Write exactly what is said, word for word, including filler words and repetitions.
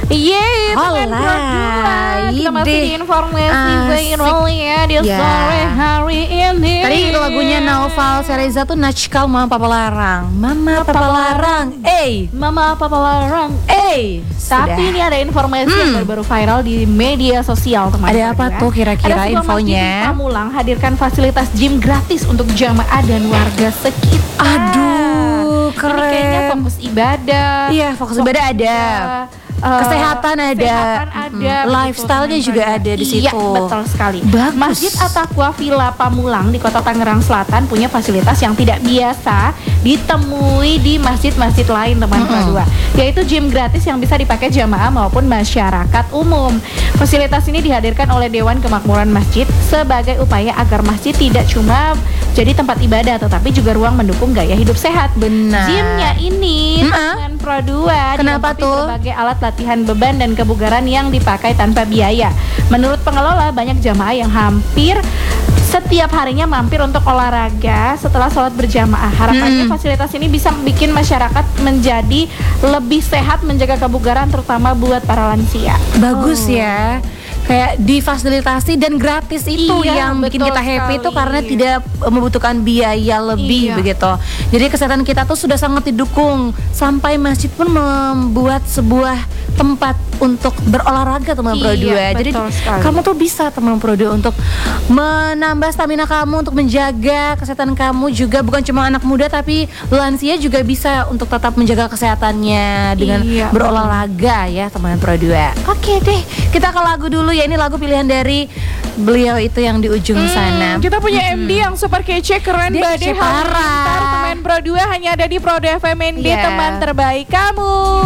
Yeay, teman Hola, berdua. Kita masih ide. di informasi Asik. viral ya di Ya. sore hari ini. Tadi lagunya Naufal Sereza tuh Natchkal Mama Papa Larang. Mama Papa, Papa Larang. Eh, Mama Papa Larang. eh. Tapi ini ada informasi yang Hmm. baru-baru viral di media sosial teman. Ada apa tuh kira-kira Ada sebuah masjid infonya? di Pamulang hadirkan fasilitas gym gratis untuk jamaah dan warga sekitar. Aduh, Ini kayaknya keren. fokus ibadah. Iya, fokus ibadah ada. Uh, Kesehatan ada. kesehatan ada, Mm-mm. begitu, Lifestyle-nya teman juga berdua. ada di Iya, situ. betul sekali. Bagus. Masjid At-Taqwa Villa Pamulang di Kota Tangerang Selatan punya fasilitas yang tidak biasa ditemui di masjid-masjid lain teman Mm-mm. berdua, yaitu gym gratis yang bisa dipakai jamaah maupun masyarakat umum. Fasilitas ini dihadirkan oleh Dewan Kemakmuran Masjid sebagai upaya agar masjid tidak cuma jadi tempat ibadah tetapi juga ruang mendukung gaya hidup sehat. Benar. Gymnya ini Mm-mm. teman Pro dua Kenapa dilengkapi tuh? berbagai alat latihan beban dan kebugaran yang dipakai tanpa biaya. Menurut pengelola, banyak jamaah yang hampir setiap harinya mampir untuk olahraga setelah sholat berjamaah. Harapannya Hmm. fasilitas ini bisa bikin masyarakat menjadi lebih sehat, menjaga kebugaran terutama buat para lansia. Bagus Oh. ya. Kayak difasilitasi dan gratis itu Iya, yang bikin betul kita happy itu sekali. karena tidak membutuhkan biaya lebih Iya. begitu. Jadi kesehatan kita tuh sudah sangat didukung. Sampai masjid pun membuat sebuah tempat untuk berolahraga teman Pro Iya, dua. Jadi betul sekali. kamu tuh bisa teman Pro dua untuk menambah stamina kamu, untuk menjaga kesehatan kamu juga, bukan cuma anak muda tapi lansia juga bisa untuk tetap menjaga kesehatannya dengan Iya, berolahraga ya teman Pro dua. Oke deh, kita ke lagu dulu ya. Ini lagu pilihan dari beliau itu yang di ujung sana. Hmm, kita punya M D yang super kece, keren, Dia badai kece parah. halilintar. Teman Pro dua hanya ada di Pro dua F M N D, Iya. teman terbaik kamu.